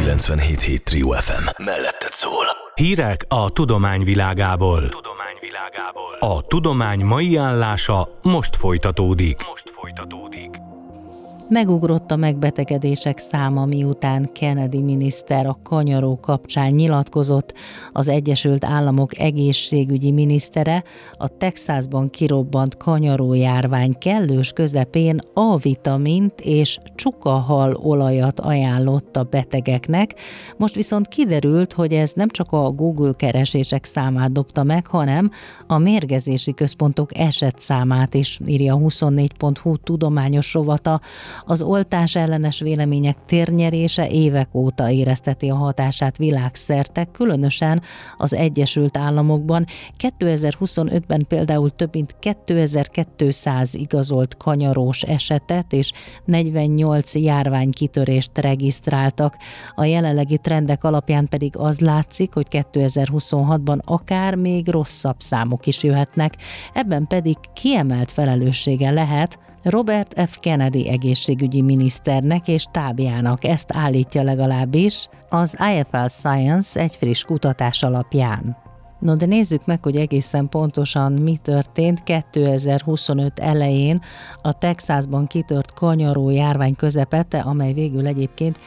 97.7 Trio FM melletted szól. Hírek a tudomány világából. A tudomány mai állása most folytatódik. Megugrott a megbetegedések száma, miután Kennedy miniszter a kanyaró kapcsán nyilatkozott. Az Egyesült Államok egészségügyi minisztere a Texasban kirobbant kanyarójárvány kellős közepén A-vitamint és csukahal olajat ajánlott a betegeknek. Most viszont kiderült, hogy ez nem csak a Google keresések számát dobta meg, hanem a mérgezési központok esetszámát is, írja a 24.hu tudományos rovata. Az oltás ellenes vélemények térnyerése évek óta érezteti a hatását világszerte, különösen az Egyesült Államokban. 2025-ben például több mint 2200 igazolt kanyarós esetet és 48 járványkitörést regisztráltak. A jelenlegi trendek alapján pedig az látszik, hogy 2026-ban akár még rosszabb számok is jöhetnek. Ebben pedig kiemelt felelőssége lehet Robert F. Kennedy egészségügyi miniszternek és stábjának, ezt állítja legalábbis az IFL Science egy friss kutatás alapján. No, de nézzük meg, hogy egészen pontosan mi történt 2025 elején a Texasban kitört kanyaró járvány közepette, amely végül egyébként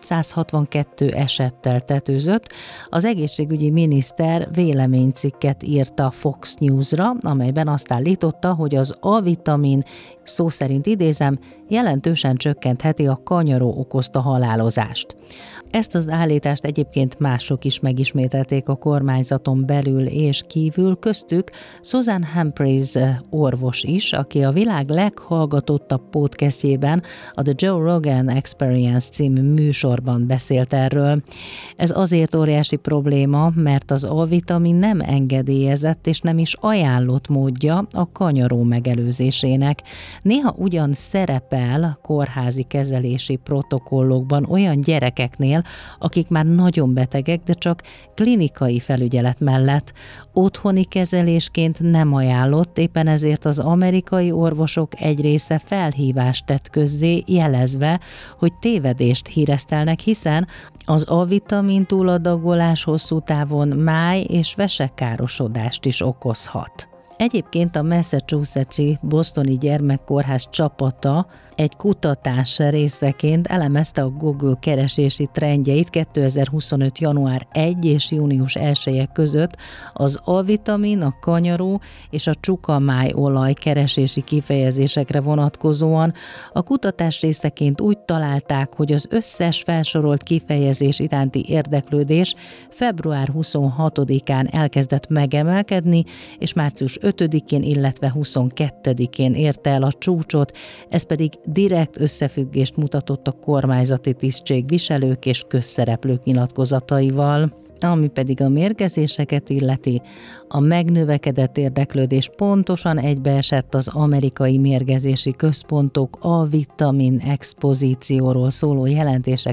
762 esettel tetőzött. Az egészségügyi miniszter véleménycikket írt a Fox News-ra, amelyben azt állította, hogy az A-vitamin, szó szerint idézem, jelentősen csökkentheti a kanyaró okozta halálozást. Ezt az állítást egyébként mások is megismételték a kormányzaton belül és kívül, köztük Susan Humphries orvos is, aki a világ leghallgatottabb podcastjében, a The Joe Rogan Experience című műsorban beszélt erről. Ez azért óriási probléma, mert az A-vitamin nem engedélyezett és nem is ajánlott módja a kanyaró megelőzésének. Néha ugyan szerepel kórházi kezelési protokollokban olyan gyerekeknél, akik már nagyon betegek, de csak klinikai felügyelet mellett. Otthoni kezelésként nem ajánlott, éppen ezért az amerikai orvosok egy része felhívást tett közzé, jelezve, hogy tévedést híresztelnek, hiszen az A-vitamin túladagolás hosszú távon máj- és vesekárosodást is okozhat. Egyébként a Massachusetts-i Bostoni Gyermekkórház csapata egy kutatás részeként elemezte a Google keresési trendjeit 2025. január 1 és június 1 között az A-vitamin, a kanyaró és a csukamájolaj keresési kifejezésekre vonatkozóan. A kutatás részeként úgy találták, hogy az összes felsorolt kifejezés iránti érdeklődés február 26-án elkezdett megemelkedni, és március 5-én, illetve 22-én érte el a csúcsot, ez pedig direkt összefüggést mutatott a kormányzati tisztségviselők és közszereplők nyilatkozataival. Ami pedig a mérgezéseket illeti, a megnövekedett érdeklődés pontosan egybeesett az amerikai mérgezési központok A-vitamin expozícióról szóló jelentések